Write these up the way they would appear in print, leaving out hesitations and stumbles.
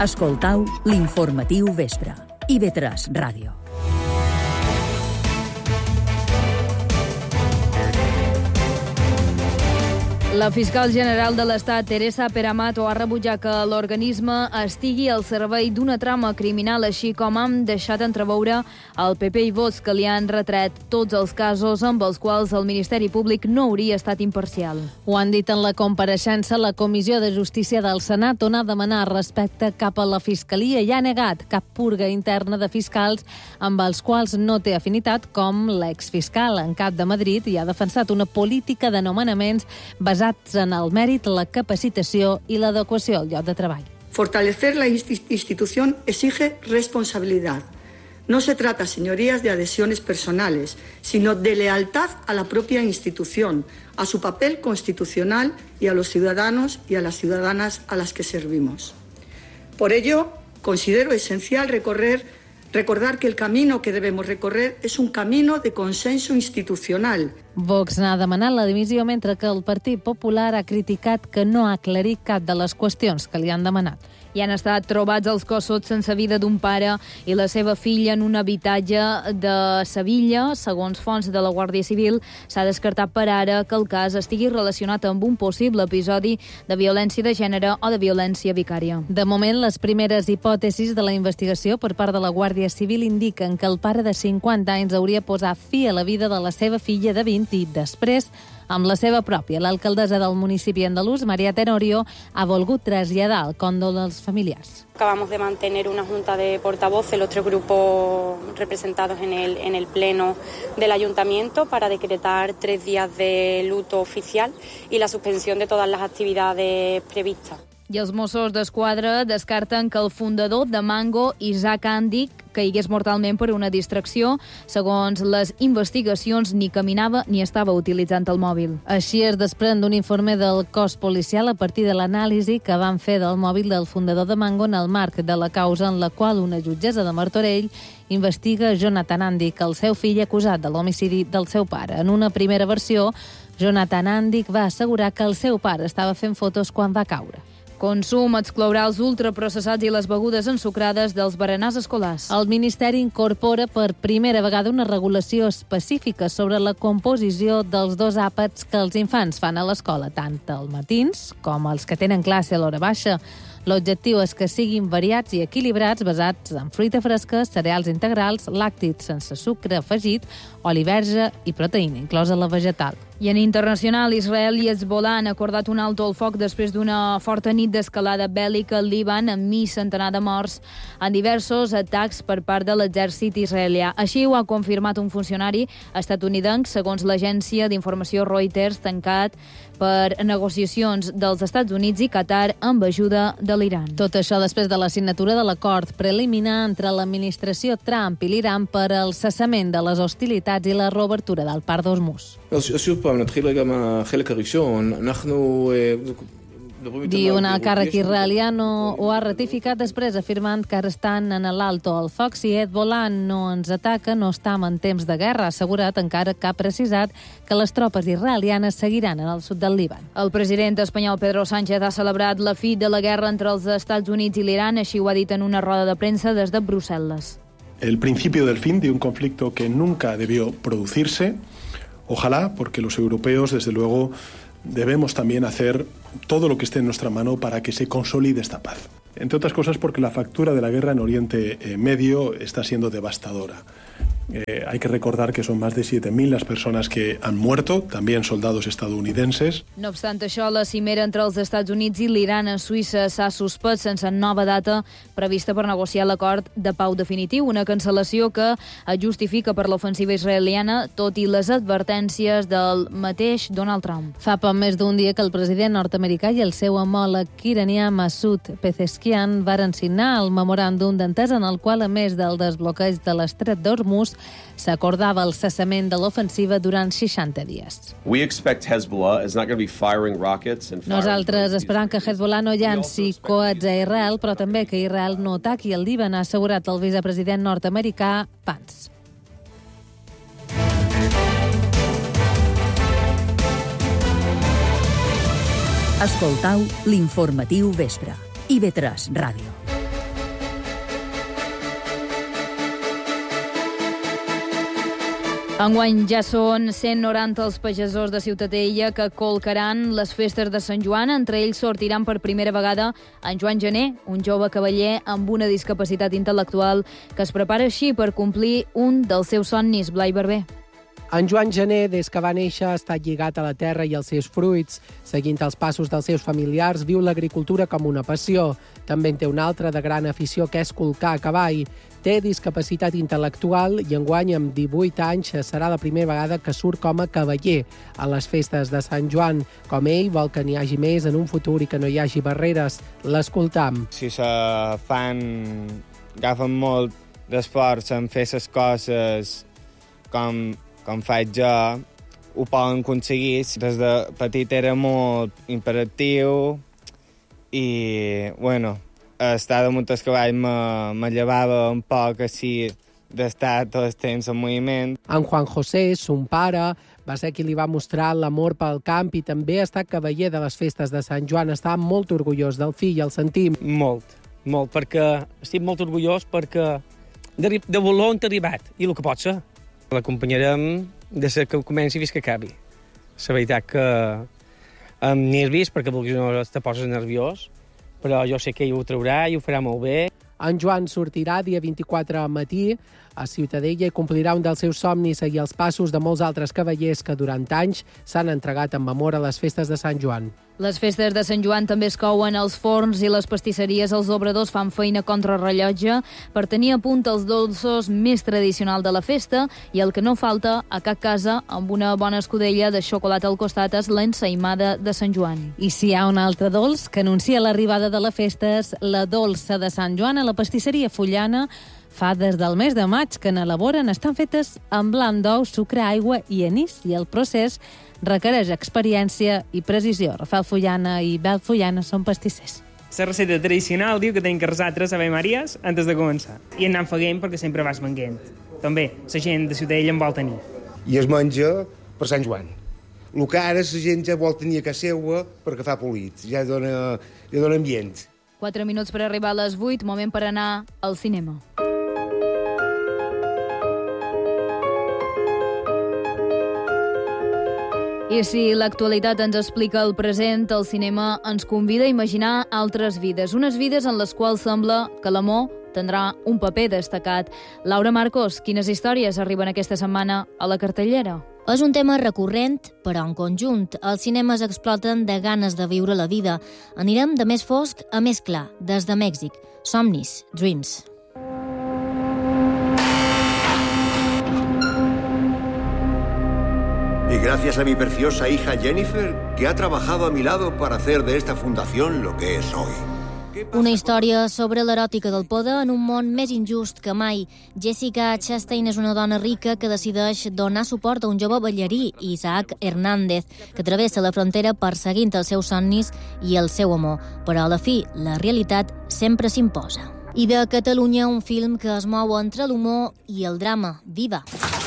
Escoltau l'informatiu vespre. IB3 Ràdio. La fiscal general de l'Estat, Teresa Peramato, ha rebutjat que l'organisme estigui al servei d'una trama criminal, així com han deixat entreveure el PP i Vox, que li han retret tots els casos amb els quals el Ministeri Públic no hauria estat imparcial. Ho han dit en la compareixença a la Comissió de Justícia del Senat, on ha demanat respecte cap a la Fiscalia i ha negat cap purga interna de fiscals amb els quals no té afinitat, com l'exfiscal en cap de Madrid, i ha defensat una política de nomenaments basats en el mèrit, la capacitació i l'adequació al lloc de treball. Fortalecer la institución exige responsabilidad. No se trata, señorías, de adhesiones personales, sino de lealtad a la propia institución, a su papel constitucional y a los ciudadanos y a las ciudadanas a las que servimos. Por ello, considero esencial recordar que el camino que debemos recorrer es un camino de consenso institucional. Vox n'ha demanat la dimissió, mentre que el Partit Popular ha criticat que no ha aclarit cap de les qüestions que li han demanat. Hi han estat trobats els cossos sense vida d'un pare i la seva filla en un habitatge de Sevilla. Segons fonts de la Guàrdia Civil, s'ha descartat per ara que el cas estigui relacionat amb un possible episodi de violència de gènere o de violència vicària. De moment, les primeres hipòtesis de la investigació per part de la Guàrdia Civil indiquen que el pare de 50 anys hauria posat fi a la vida de la seva filla de 20 i després, amb la seva pròpia. L'alcaldessa del municipi andalús, María Tenorio, ha volgut traslladar el còndol als familiars. Acabamos de mantener una junta de portavoces, los tres grupos representados en el pleno del ayuntamiento, para decretar 3 días de luto oficial y la suspensión de todas las actividades previstas. I els Mossos d'Esquadra descarten que el fundador de Mango, Isaac Andic, caigués mortalment per una distracció. Segons les investigacions, ni caminava ni estava utilitzant el mòbil. Així es desprèn d'un informe del cos policial a partir de l'anàlisi que van fer del mòbil del fundador de Mango en el marc de la causa en la qual una jutgessa de Martorell investiga Jonathan Andic, el seu fill acusat de l'homicidi del seu pare. En una primera versió, Jonathan Andic va assegurar que el seu pare estava fent fotos quan va caure. Consum exclourà els ultraprocessats i les begudes ensucrades dels berenars escolars. El Ministeri incorpora per primera vegada una regulació específica sobre la composició dels 2 àpats que els infants fan a l'escola, tant els matins com els que tenen classe a l'hora baixa. L'objectiu és que siguin variats i equilibrats, basats en fruita fresca, cereals integrals, làctics sense sucre afegit, oli verge i proteïna, inclosa la vegetal. I en internacional, Israel i Hezbollah han acordat un alto al foc després d'una forta nit d'escalada bèl·lica al Líban, amb mig centenar de morts en diversos atacs per part de l'exèrcit israelià. Així ho ha confirmat un funcionari estatunidenc, segons l'agència d'informació Reuters, tancat per negociacions dels Estats Units i Qatar amb ajuda de l'Iran. Tot això després de la signatura de l'acord preliminar entre l'administració Trump i l'Iran per al cessament de les hostilitats i la reobertura del Parc d'Hormuz. נתחיל רגע מהחלק הראשון. אנחנו Diu un càrrec israelià ho ha ratificat després, afirmant que estan en l'alto al foc. Si Hezbollah no ens ataca, no estem en temps de guerra, ha assegurat, encara que ha precisat que les tropes israelianes seguiran en el sud del Líban. El president espanyol Pedro Sánchez ha celebrat la fi de la guerra entre els Estats Units i l'Iran, així ho ha dit en una roda de premsa des de Brussel·les. El principio del fin de un conflicto que nunca debió producirse. Ojalá, porque los europeos, desde luego, debemos también hacer todo lo que esté en nuestra mano para que se consolide esta paz. Entre otras cosas porque la factura de la guerra en Oriente Medio está siendo devastadora. Hay que recordar que son más de 7.000 las personas que han muerto, también soldados estadounidenses. No obstant això, la cimera entre els Estats Units i l'Iran a Suïssa s'ha suspès sense nova data prevista per negociar l'acord de pau definitiu, una cancel·lació que es justifica per l'ofensiva israeliana, tot i les advertències del mateix Donald Trump. Fa poc més d'un dia que el president nord-americà i el seu homòleg iranià Masoud Pezeshkian varen signar el memoràndum d'entesa en el qual, a més del desbloqueig de l'estret d'Hormuz, s'acordava el cessament de l'ofensiva durant 60 dies. Nosaltres esperam que Hezbollah no llanci coets a Israel, però també que Israel no ataqui el Líban, ha assegurat el vicepresident nord-americà Pence. Escoltau l'informatiu vespre. IB3 Ràdio. Enguany ja són 190 els pagesos de Ciutadella que colcaran les festes de Sant Joan. Entre ells sortiran per primera vegada en Joan Gené, un jove cavaller amb una discapacitat intel·lectual que es prepara així per complir un dels seus somnis. Blai Barber. En Joan Gené, des que va néixer, ha estat lligat a la terra i als seus fruits. Seguint els passos dels seus familiars, viu l'agricultura com una passió. També en té una altra de gran afició, que és colcar a cavall. Té discapacitat intel·lectual i enguany, amb 18 anys, serà la primera vegada que surt com a cavaller a les festes de Sant Joan. Com ell, vol que n'hi hagi més en un futur i que no hi hagi barreres. L'escoltam. Si agafen molt d'esforç en fer les coses com faig jo, ho poden aconseguir. Des de petit era molt imperatiu i, estar damunt el cavall me llevava un poc així d'estar tot el temps en moviment. En Juan José, son pare, va ser qui li va mostrar l'amor pel camp i també ha estat cavaller de les festes de Sant Joan. Està molt orgullós del fill, el sentim. Molt, perquè estic molt orgullós perquè de voler on t'ha arribat i el que pot ser. L'acompanyarem des que comenci fins que acabi. La veritat que amb nervis, perquè vulguis no te poses nerviós, però jo sé que ell ho traurà i ho farà molt bé. En Joan sortirà dia 24 al matí a Ciutadella i complirà un dels seus somnis, seguir els passos de molts altres cavallers que durant anys s'han entregat amb amor a les festes de Sant Joan. Les festes de Sant Joan també es couen als forns i les pastisseries. Els obradors fan feina contra rellotge per tenir a punt els dolços més tradicionals de la festa i el que no falta a cap casa amb una bona escudella de xocolata al costat és l'ensaïmada de Sant Joan. I si hi ha un altre dolç que anuncia l'arribada de la festa és la dolça de Sant Joan. A la pastisseria Fullana fa des del mes de maig que n'elaboren. Estan fetes amb blanc d'ou, sucre, aigua i anís, i el procés requereix experiència i precisió. Rafael Fullana i Bel Fullana són pastissers. La recepta tradicional diu que tenim que resar 3 Ave Maries antes de començar. I en anem fent perquè sempre vas venguent. També, la gent de Ciutadella en vol tenir. I es menja per Sant Joan. El que ara la gent ja vol tenir a casa seva perquè fa polit, ja dona ambient. 4 minuts per arribar a les 8, moment per anar al cinema. I si l'actualitat ens explica el present, el cinema ens convida a imaginar altres vides, unes vides en les quals sembla que l'amor tindrà un paper destacat. Laura Marcos, quines històries arriben aquesta setmana a la cartellera? És un tema recurrent, però en conjunt. Els cinemes exploten de ganes de viure la vida. Anirem de més fosc a més clar, des de Mèxic. Somnis, Dreams. Y gracias a mi preciosa hija Jennifer, que ha trabajado a mi lado para hacer de esta fundación lo que es hoy. Una història sobre l'eròtica del poder en un món més injust que mai. Jessica Chastain és una dona rica que decideix donar suport a un jove ballarí, Isaac Hernández, que travessa la frontera perseguint els seus somnis i el seu amor. Però a la fi, la realitat sempre s'imposa. I de Catalunya, un film que es mou entre l'humor i el drama. Viva!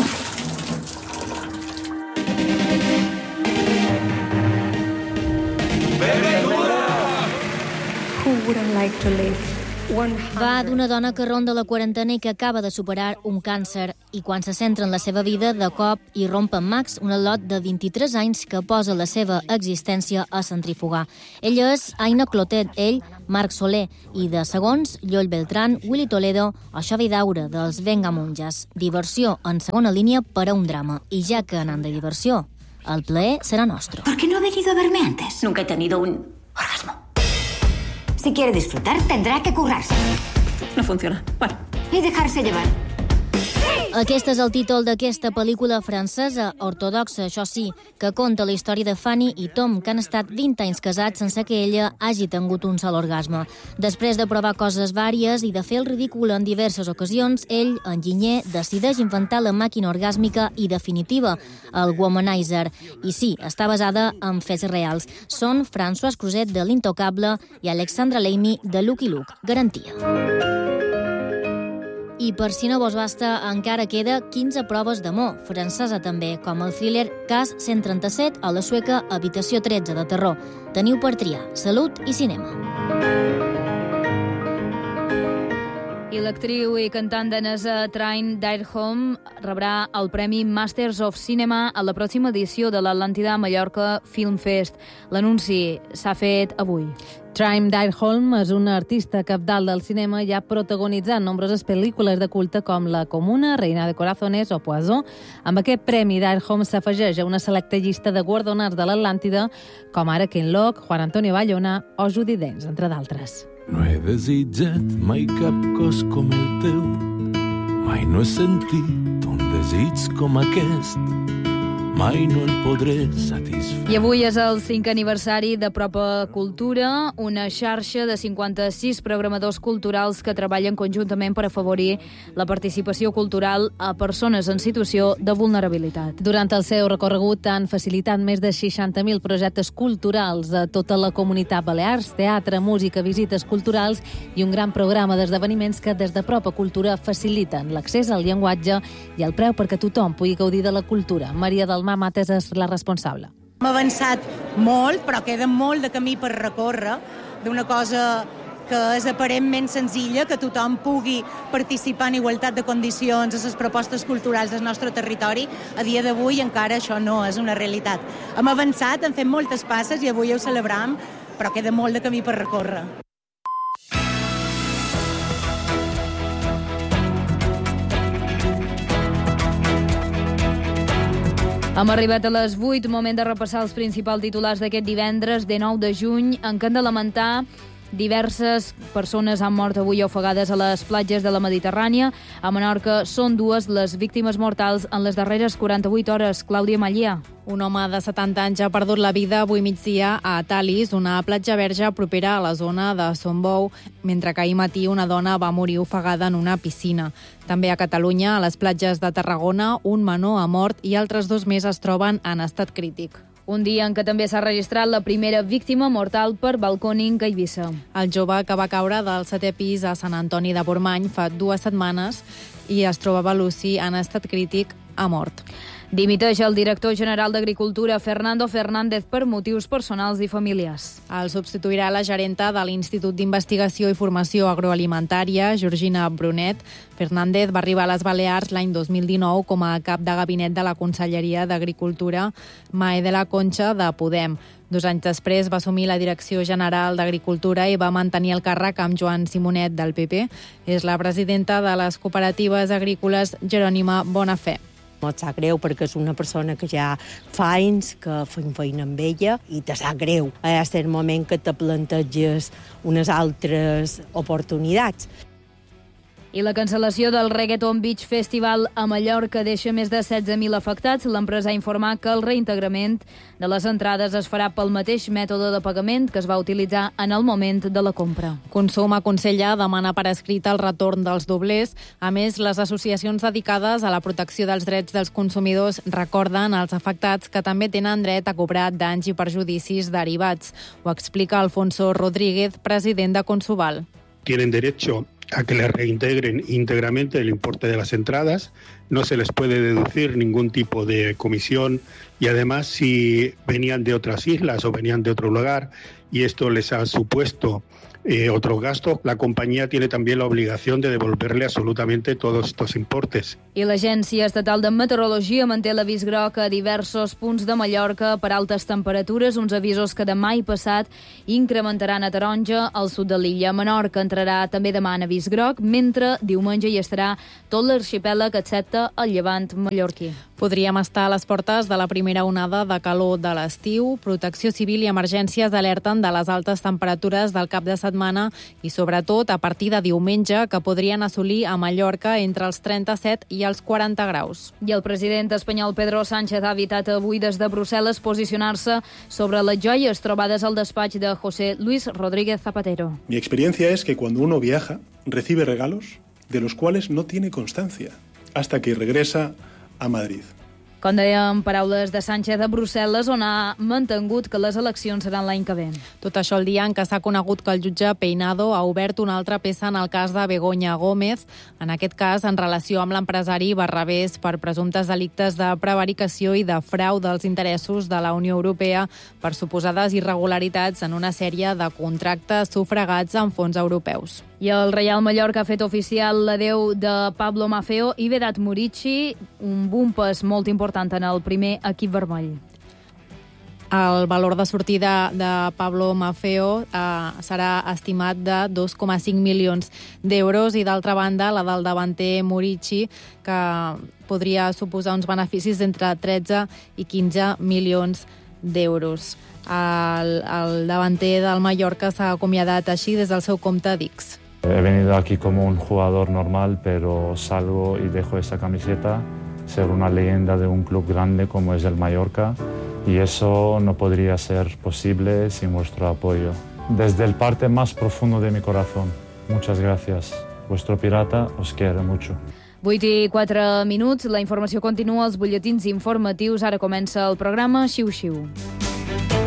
Va d'una dona que ronda la quarantena i que acaba de superar un càncer i quan se centra en la seva vida, de cop hi romp en Max, un al·lot de 23 anys que posa la seva existència a centrifugar. Ella és Aina Clotet, ell, Marc Soler, i de segons, Lloll Beltrán, Willy Toledo o Xavi Daura, dels Venga Monjas. Diversió en segona línia per a un drama. I ja que anant de diversió, el plaer serà nostre. ¿Por qué no ha venido a verme antes? Nunca he tenido un orgasmo. Si quiere disfrutar, tendrá que currarse. No funciona. Bueno. Y dejarse llevar. Aquest és el títol d'aquesta pel·lícula francesa, ortodoxa, això sí, que conta la història de Fanny i Tom, que han estat 20 anys casats sense que ella hagi tingut un sol orgasme. Després de provar coses vàries i de fer el ridícul en diverses ocasions, ell, enginyer, decideix inventar la màquina orgàsmica i definitiva, el Womanizer. I sí, està basada en fets reals. Són François Cruzet de l'Intocable i Alexandra Lamy de Lucky Luke. Garantia. I per si no vos basta, encara queda 15 proves d'amor, francesa també, com el thriller Cas 137 o la sueca Habitació 13 de terror. Teniu per triar salut i cinema. I L'actriu i cantant danesa Trine Dyrholm rebrà el Premi Masters of Cinema a la pròxima edició de l'Atlàntida Mallorca Film Fest. L'anunci s'ha fet avui. Trine Dyrholm és una artista cabdal del cinema i ha protagonitzat nombroses pel·lícules de culte com La Comuna, Reina de Corazones o Poisson. Amb aquest premi, Dyrholm s'afegeix a una selecta llista de guardonats de l'Atlàntida, com ara Ken Loach, Juan Antonio Bayona o Judi Dench, entre d'altres. No he desitjat mai cap cos com el teu, mai no he sentit un desig com aquest, mai no el podré satisfer. I avui és el 5è aniversari de Propa Cultura, una xarxa de 56 programadors culturals que treballen conjuntament per afavorir la participació cultural a persones en situació de vulnerabilitat. Durant el seu recorregut han facilitat més de 60.000 projectes culturals a tota la comunitat Balears, teatre, música, visites culturals i un gran programa d'esdeveniments que des de Propa Cultura faciliten l'accés al llenguatge i el preu perquè tothom pugui gaudir de la cultura. Maria Dalmà Mates és la responsable. Hem avançat molt, però queda molt de camí per recórrer d'una cosa que és aparentment senzilla, que tothom pugui participar en igualtat de condicions a les propostes culturals del nostre territori. A dia d'avui encara això no és una realitat. Hem avançat, hem fet moltes passes i avui ho celebrem, però queda molt de camí per recórrer. Hem arribat a les 8, moment de repassar els principals titulars d'aquest divendres, 19 de juny, en què han de lamentar diverses persones han mort avui ofegades a les platges de la Mediterrània. A Menorca són 2 les víctimes mortals en les darreres 48 hores. Clàudia Mallia. Un home de 70 anys ha perdut la vida avui migdia a Talis, una platja verge propera a la zona de Sombou, mentre que ahir matí una dona va morir ofegada en una piscina. També a Catalunya, a les platges de Tarragona, un menor ha mort i altres 2 més es troben en estat crític. Un dia en què també s'ha registrat la primera víctima mortal per balcòning a Eivissa. El jove que va caure del 7è pis a Sant Antoni de Portmany fa 2 setmanes i es trobava luci en estat crític, ha mort. Dimiteix el director general d'Agricultura, Fernando Fernández, per motius personals i familiars. El substituirà la gerenta de l'Institut d'Investigació i Formació Agroalimentària, Georgina Brunet. Fernández va arribar a les Balears l'any 2019 com a cap de gabinet de la Conselleria d'Agricultura Mae de la Concha de Podem. 2 anys després va assumir la Direcció General d'Agricultura i va mantenir el càrrec amb Joan Simonet del PP. És la presidenta de les cooperatives agrícoles Jerònima Bonafé. Et sap greu perquè és una persona que ja fa anys que fem feina amb ella i te sap greu. És el moment que te planteges unes altres oportunitats. I la cancel·lació del Reggaeton Beach Festival a Mallorca deixa més de 16.000 afectats. L'empresa ha informat que el reintegrament de les entrades es farà pel mateix mètode de pagament que es va utilitzar en el moment de la compra. Consum aconsella demana per escrit el retorn dels doblers. A més, les associacions dedicades a la protecció dels drets dels consumidors recorden als afectats que també tenen dret a cobrar danys i perjudicis derivats. Ho explica Alfonso Rodríguez, president de Consuval. Tienen derecho a que les reintegren íntegramente el importe de las entradas, no se les puede deducir ningún tipo de comisión y además si venían de otras islas o venían de otro lugar y esto les ha supuesto otros gastos, la compañía tiene también la obligación de devolverle absolutamente todos estos importes. I l'Agència Estatal de Meteorologia manté l'avís groc a diversos punts de Mallorca per altes temperatures, uns avisos que demà i passat incrementaran a taronja al sud de l'illa. Menorca entrarà també demà en avís groc, mentre diumenge hi estarà tot l'arxipèlag excepte el llevant mallorquí. Podríem estar a les portes de la primera onada de calor de l'estiu. Protecció Civil i Emergències alerten de les altes temperatures del cap de setmana i, sobretot, a partir de diumenge, que podrien assolir a Mallorca entre els 37 i els 40 graus. I el president espanyol Pedro Sánchez ha evitat avui des de Brussel·les posicionar-se sobre les joies trobades al despatx de José Luis Rodríguez Zapatero. Mi experiencia es que cuando uno viaja, recibe regalos de los cuales no tiene constancia, hasta que regresa a Madrid. Com dèiem, paraules de Sánchez a Brussel·les, on ha mantingut que les eleccions seran l'any que ve. Tot això el dia en què s'ha conegut que el jutge Peinado ha obert una altra peça en el cas de Begoña Gómez, en aquest cas en relació amb l'empresari Barrabés per presumptes delictes de prevaricació i de frau dels interessos de la Unió Europea per suposades irregularitats en una sèrie de contractes sufragats amb fons europeus. I el Real Mallorca ha fet oficial l'adeu de Pablo Maffeo i Vedat Murici, un bumpes molt important en el primer equip vermell. El valor de sortida de Pablo Maffeo serà estimat de 2,5 milions d'euros i, d'altra banda, la del davanter Murici, que podria suposar uns beneficis d'entre 13 i 15 milions d'euros. El davanter del Mallorca s'ha acomiadat així des del seu compte d'X. He venido aquí como un jugador normal, pero salgo y dejo esa camiseta, ser una leyenda de un club grande como es el Mallorca, y eso no podría ser posible sin vuestro apoyo. Desde el parte más profundo de mi corazón, muchas gracias. Vuestro pirata os quiere mucho. 8:04, la informació continua als butlletins informatius. Ara comença el programa Xiu Xiu.